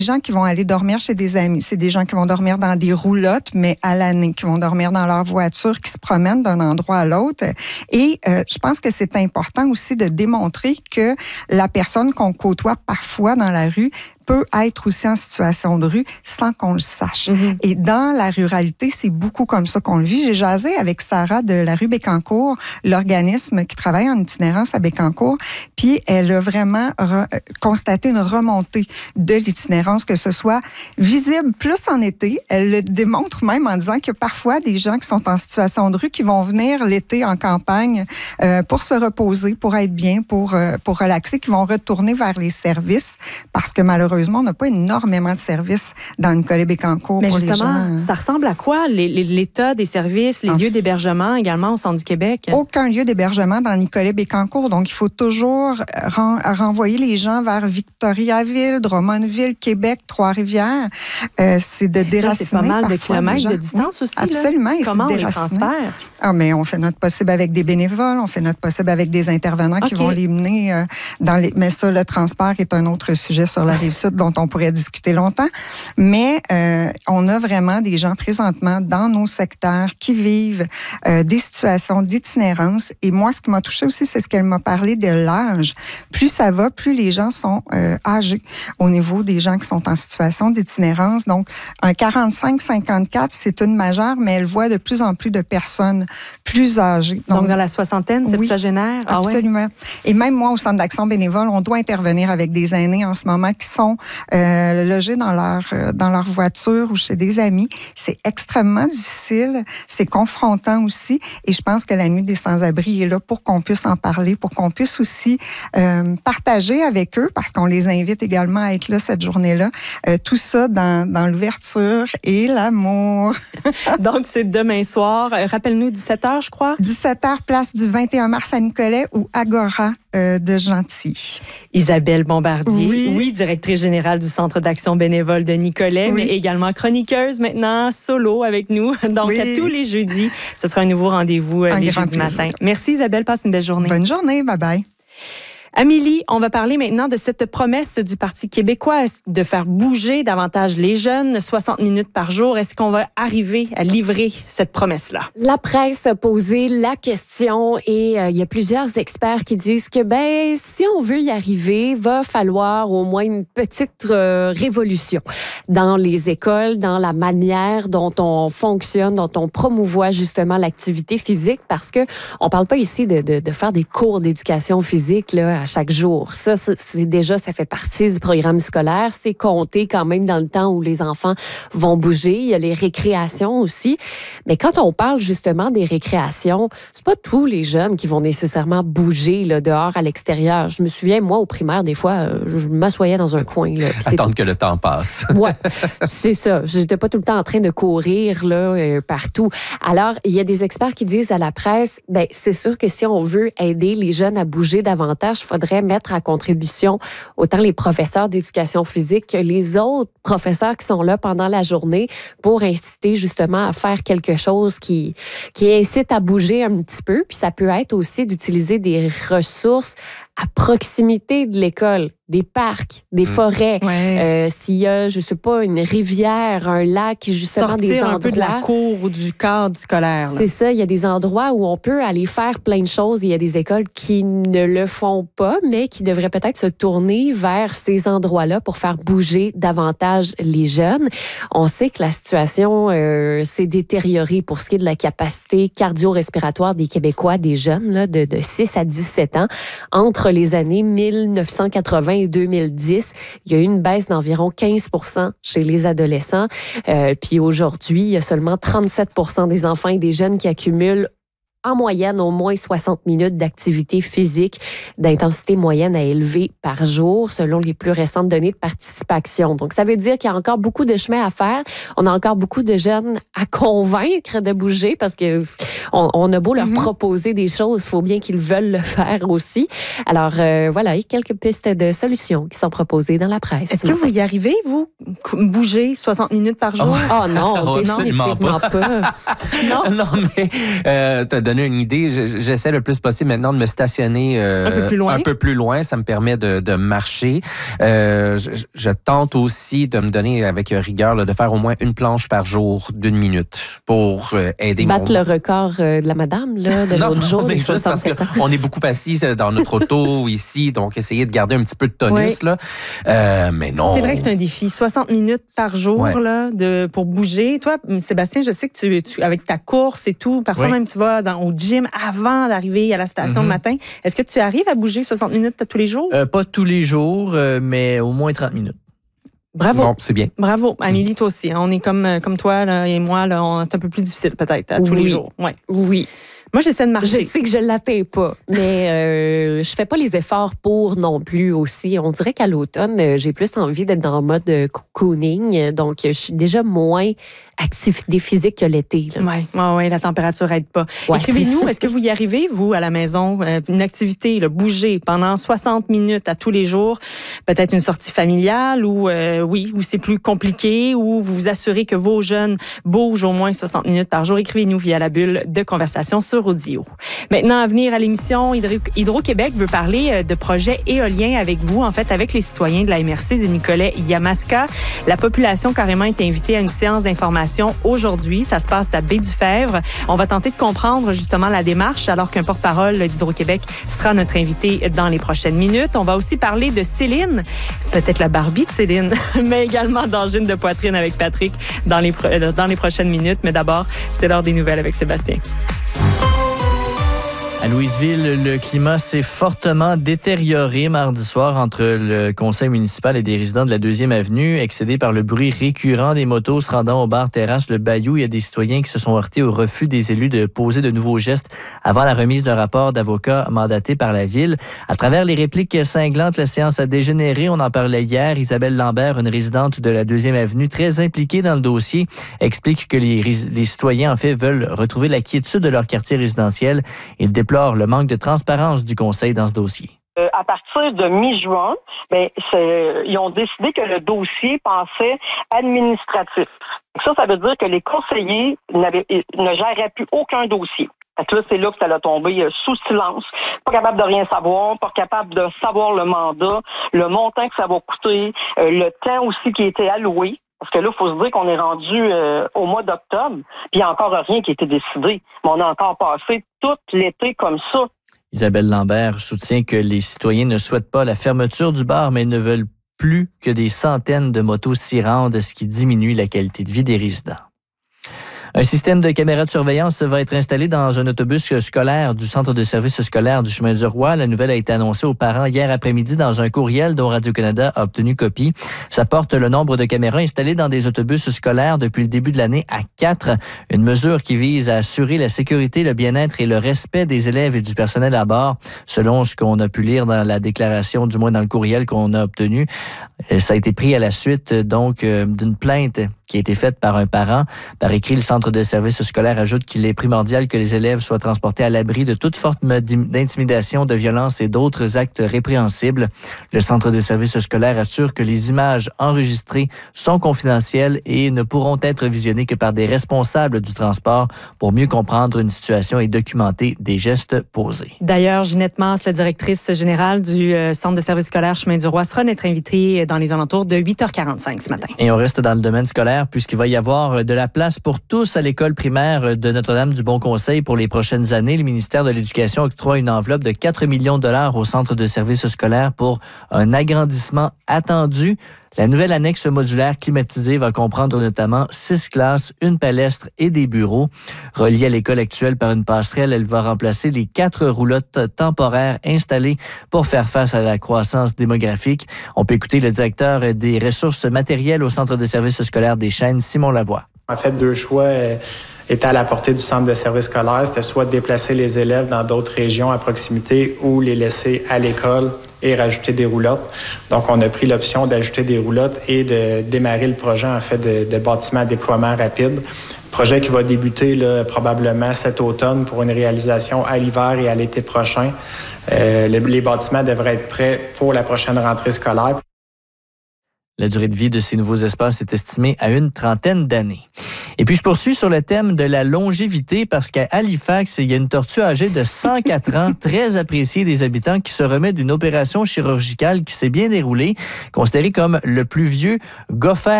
gens qui vont aller dormir chez des amis, c'est des gens qui vont dormir dans des roulottes, mais à l'année, qui vont dormir dans leur voiture, qui se promènent d'un endroit à l'autre. Et je pense que c'est important aussi de démontrer que la personne qu'on côtoie parfois dans la rue peut être aussi en situation de rue sans qu'on le sache. Mm-hmm. Et dans la ruralité, c'est beaucoup comme ça qu'on le vit. J'ai jasé avec Sarah de la rue Bécancour, l'organisme qui travaille en itinérance à Bécancour, puis elle a vraiment constaté une remontée de l'itinérance, que ce soit visible plus en été. Elle le démontre même en disant que parfois des gens qui sont en situation de rue qui vont venir l'été en campagne pour se reposer, pour être bien, pour relaxer, qui vont retourner vers les services parce que malheureusement, on n'a pas énormément de services dans Nicolet-Bécancour pour les gens. Ça ressemble à quoi, l'état des services, les lieux d'hébergement également au centre du Québec? Aucun lieu d'hébergement dans Nicolet-Bécancour. Donc, il faut toujours renvoyer les gens vers Victoriaville, Drummondville, Québec, Trois-Rivières. C'est de déraciner. C'est pas mal de kilomètres de distance aussi. Absolument. Là. Comment on les transfère? Mais on fait notre possible avec des bénévoles, on fait notre possible avec des intervenants qui vont les mener dans les... Mais ça, le transport est un autre sujet sur la Rive-Sud dont on pourrait discuter longtemps. Mais on a vraiment des gens présentement dans nos secteurs qui vivent des situations d'itinérance. Et moi, ce qui m'a touchée aussi, c'est ce qu'elle m'a parlé de l'âge. Plus ça va, plus les gens sont âgés au niveau des gens qui sont en situation d'itinérance. Donc, un 45-54, c'est une majeure, mais elle voit de plus en plus de personnes plus âgées. Donc dans la soixantaine, septuagénaire? Absolument. Et même moi, au Centre d'action bénévole, on doit intervenir avec des aînés en ce moment qui sont logés dans leur voiture ou chez des amis. C'est extrêmement difficile, c'est confrontant aussi, et je pense que la Nuit des sans-abri est là pour qu'on puisse en parler, pour qu'on puisse aussi partager avec eux, parce qu'on les invite également à être là cette journée-là. Tout ça dans l'ouverture et l'amour. Donc, c'est demain soir. Rappelle-nous, 17h, je crois? 17h, place du 21 mars à Nicolet ou Agora de Gentilly. Isabelle Bombardier, oui, directrice générale du Centre d'action bénévole de Nicolet, mais également chroniqueuse maintenant, solo avec nous. Donc, à tous les jeudis, ce sera un nouveau rendez-vous les jeudis matin. Merci Isabelle, passe une belle journée. Bonne journée, bye-bye. Amélie, on va parler maintenant de cette promesse du Parti québécois de faire bouger davantage les jeunes, 60 minutes par jour. Est-ce qu'on va arriver à livrer cette promesse-là? La presse a posé la question et il y a plusieurs experts qui disent que si on veut y arriver, va falloir au moins une petite révolution dans les écoles, dans la manière dont on fonctionne, dont on promouvoit justement l'activité physique, parce que on parle pas ici de faire des cours d'éducation physique là, à chaque jour. Ça fait partie du programme scolaire. C'est compté quand même dans le temps où les enfants vont bouger. Il y a les récréations aussi. Mais quand on parle justement des récréations, c'est pas tous les jeunes qui vont nécessairement bouger là, dehors à l'extérieur. Je me souviens, moi, au primaire, des fois, je m'assoyais dans un coin. Là, attendre que le temps passe. Ouais, c'est ça. J'étais pas tout le temps en train de courir là, partout. Alors, il y a des experts qui disent à la presse, c'est sûr que si on veut aider les jeunes à bouger davantage, il faudrait mettre à contribution autant les professeurs d'éducation physique que les autres professeurs qui sont là pendant la journée pour inciter justement à faire quelque chose qui incite à bouger un petit peu. Puis ça peut être aussi d'utiliser des ressources à proximité de l'école, des parcs, des forêts. Ouais. S'il y a, je sais pas, une rivière, un lac, justement sortir des endroits... un peu de la cour ou du cadre scolaire. Là. C'est ça, il y a des endroits où on peut aller faire plein de choses. Il y a des écoles qui ne le font pas, mais qui devraient peut-être se tourner vers ces endroits-là pour faire bouger davantage les jeunes. On sait que la situation s'est détériorée pour ce qui est de la capacité cardio-respiratoire des Québécois, des jeunes là, de 6 à 17 ans. Entre les années 1980 et 2010, il y a eu une baisse d'environ 15% chez les adolescents. Puis aujourd'hui, il y a seulement 37% des enfants et des jeunes qui accumulent en moyenne au moins 60 minutes d'activité physique d'intensité moyenne à élever par jour, selon les plus récentes données de participation. Donc, ça veut dire qu'il y a encore beaucoup de chemin à faire. On a encore beaucoup de jeunes à convaincre de bouger parce que on a beau leur proposer des choses, il faut bien qu'ils veulent le faire aussi. Alors, voilà, il y a quelques pistes de solutions qui sont proposées dans la presse. Est-ce que vous y arrivez, vous, bouger 60 minutes par jour? Oh non, définitivement pas. Non, mais donner une idée, j'essaie le plus possible maintenant de me stationner un peu plus loin. Ça me permet de marcher. Je tente aussi de me donner avec rigueur de faire au moins une planche par jour d'1 minute pour aider battre le record de la madame là, de l'autre jour. Mais juste parce qu'on est beaucoup assis dans notre auto ici, donc essayer de garder un petit peu de tonus. Là. Mais non. C'est vrai que c'est un défi. 60 minutes par jour là, pour bouger. Toi, Sébastien, je sais que tu avec ta course et tout, parfois même tu vas au gym avant d'arriver à la station le matin. Est-ce que tu arrives à bouger 60 minutes tous les jours? Pas tous les jours, mais au moins 30 minutes. Bravo. Bon, c'est bien. Bravo. Amélie, toi aussi. On est comme toi là, et moi. Là, c'est un peu plus difficile peut-être tous les jours. Ouais. Oui. Moi, j'essaie de marcher. Je sais que je ne l'atteins pas, mais je fais pas les efforts pour non plus aussi. On dirait qu'à l'automne, j'ai plus envie d'être dans le mode cocooning. Donc, je suis déjà moins activité physique que l'été. Oui, la température n'aide pas. Ouais. Écrivez-nous, est-ce que vous y arrivez, vous, à la maison, une activité, bouger pendant 60 minutes à tous les jours, peut-être une sortie familiale ou où c'est plus compliqué, ou vous vous assurez que vos jeunes bougent au moins 60 minutes par jour. Écrivez-nous via la bulle de conversation sur Audio. Maintenant, à venir à l'émission, Hydro-Québec veut parler de projets éoliens avec vous, en fait, avec les citoyens de la MRC de Nicolet-Yamaska. La population carrément est invitée à une séance d'information aujourd'hui. Ça se passe à Baie-du-Fèvre. On va tenter de comprendre justement la démarche alors qu'un porte-parole d'Hydro-Québec sera notre invité dans les prochaines minutes. On va aussi parler de Céline, peut-être la Barbie de Céline, mais également d'angine de poitrine avec Patrick dans les prochaines minutes. Mais d'abord, c'est l'heure des nouvelles avec Sébastien. À Louisville, le climat s'est fortement détérioré mardi soir entre le conseil municipal et des résidents de la 2e avenue, excédés par le bruit récurrent des motos se rendant au bar-terrasse Le Bayou. Il y a des citoyens qui se sont heurtés au refus des élus de poser de nouveaux gestes avant la remise d'un rapport d'avocat mandaté par la ville. À travers les répliques cinglantes, la séance a dégénéré. On en parlait hier. Isabelle Lambert, une résidente de la 2e avenue, très impliquée dans le dossier, explique que les citoyens, en fait, veulent retrouver la quiétude de leur quartier résidentiel. Ils déplorent le manque de transparence du conseil dans ce dossier. À partir de mi-juin, ils ont décidé que le dossier passait administratif. Ça veut dire que les conseillers ne géraient plus aucun dossier. C'est là que ça a tombé sous silence. Pas capable de rien savoir, pas capable de savoir le mandat, le montant que ça va coûter, le temps aussi qui a été alloué. Parce que là, il faut se dire qu'on est rendu au mois d'octobre, puis il n'y a encore rien qui a été décidé. Mais on a encore passé tout l'été comme ça. Isabelle Lambert soutient que les citoyens ne souhaitent pas la fermeture du bar, mais ne veulent plus que des centaines de motos s'y rendent, ce qui diminue la qualité de vie des résidents. Un système de caméras de surveillance va être installé dans un autobus scolaire du centre de services scolaire du Chemin du Roi. La nouvelle a été annoncée aux parents hier après-midi dans un courriel dont Radio-Canada a obtenu copie. Ça porte le nombre de caméras installées dans des autobus scolaires depuis le début de l'année à 4. Une mesure qui vise à assurer la sécurité, le bien-être et le respect des élèves et du personnel à bord, selon ce qu'on a pu lire dans la déclaration, du moins dans le courriel qu'on a obtenu. Ça a été pris à la suite donc d'une plainte qui a été faite par un parent. Par écrit, le centre de services scolaire ajoute qu'il est primordial que les élèves soient transportés à l'abri de toute forme d'intimidation, de violence et d'autres actes répréhensibles. Le centre de services scolaire assure que les images enregistrées sont confidentielles et ne pourront être visionnées que par des responsables du transport pour mieux comprendre une situation et documenter des gestes posés. D'ailleurs, Ginette Masse, la directrice générale du centre de services scolaire Chemin du Roi, sera notre invitée dans les alentours de 8h45 ce matin. Et on reste dans le domaine scolaire puisqu'il va y avoir de la place pour tous à l'école primaire de Notre-Dame-du-Bon-Conseil pour les prochaines années. Le ministère de l'Éducation octroie une enveloppe de 4 millions de dollars au centre de services scolaires pour un agrandissement attendu. La nouvelle annexe modulaire climatisée va comprendre notamment 6 classes, une palestre et des bureaux. Reliée à l'école actuelle par une passerelle, elle va remplacer les 4 roulottes temporaires installées pour faire face à la croissance démographique. On peut écouter le directeur des ressources matérielles au centre de services scolaires des Chênes, Simon Lavoie. En fait, 2 choix étaient à la portée du centre de services scolaires. C'était soit de déplacer les élèves dans d'autres régions à proximité ou les laisser à l'école et rajouter des roulottes. Donc, on a pris l'option d'ajouter des roulottes et de démarrer le projet, en fait, de bâtiment à déploiement rapide. Projet qui va débuter là, probablement cet automne pour une réalisation à l'hiver et à l'été prochain. Les bâtiments devraient être prêts pour la prochaine rentrée scolaire. La durée de vie de ces nouveaux espaces est estimée à une 30aine d'années. Et puis, je poursuis sur le thème de la longévité parce qu'à Halifax, il y a une tortue âgée de 104 ans, très appréciée des habitants, qui se remet d'une opération chirurgicale qui s'est bien déroulée, considérée comme le plus vieux gopher